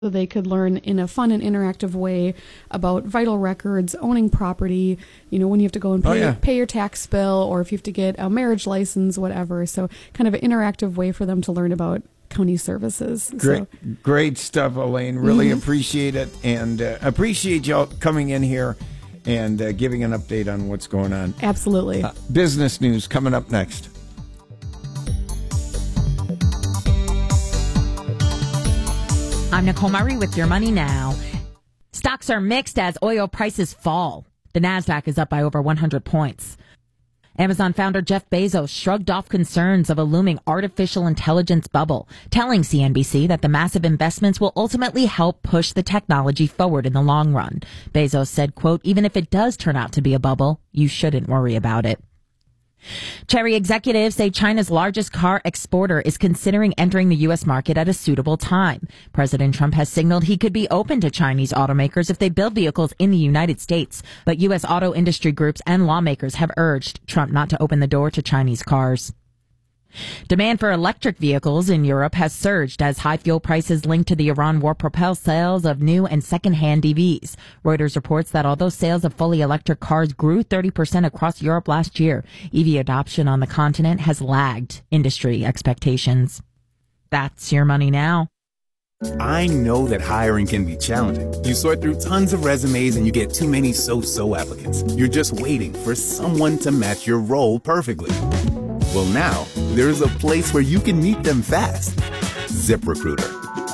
So they could learn in a fun and interactive way about vital records, owning property, when you have to go and pay your tax bill, or if you have to get a marriage license, whatever. So kind of an interactive way for them to learn about county services. Great stuff, Elaine. Really appreciate it, and appreciate y'all coming in here and giving an update on what's going on. Absolutely. Business news coming up next. I'm Nicole Murray with Your Money Now. Stocks are mixed as oil prices fall. The Nasdaq is up by over 100 points. Amazon founder Jeff Bezos shrugged off concerns of a looming artificial intelligence bubble, telling CNBC that the massive investments will ultimately help push the technology forward in the long run. Bezos said, quote, "Even if it does turn out to be a bubble, you shouldn't worry about it." Chery executives say China's largest car exporter is considering entering the U.S. market at a suitable time. President Trump has signaled he could be open to Chinese automakers if they build vehicles in the United States. But U.S. auto industry groups and lawmakers have urged Trump not to open the door to Chinese cars. Demand for electric vehicles in Europe has surged as high fuel prices linked to the Iran war propel sales of new and second-hand EVs. Reuters reports that although sales of fully electric cars grew 30% across Europe last year, EV adoption on the continent has lagged industry expectations. That's Your Money Now. I know that hiring can be challenging. You sort through tons of resumes and you get too many so-so applicants. You're just waiting for someone to match your role perfectly. Well, now, there's a place where you can meet them fast. ZipRecruiter.